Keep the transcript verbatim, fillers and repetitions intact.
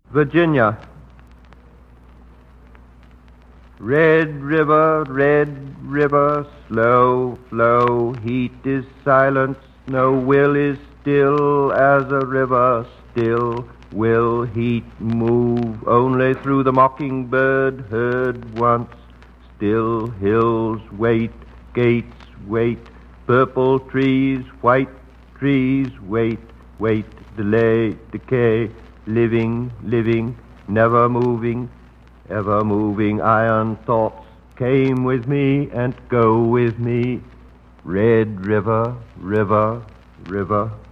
Virginia. Red river, red river, slow flow, heat is silence, no will is still as a river, still will heat move only through the mockingbird heard once. Still hills wait, gates wait, purple trees, white trees wait, wait, delay, decay, living, living, never moving, ever moving. Iron thoughts came with me and go with me. Red river, river, river.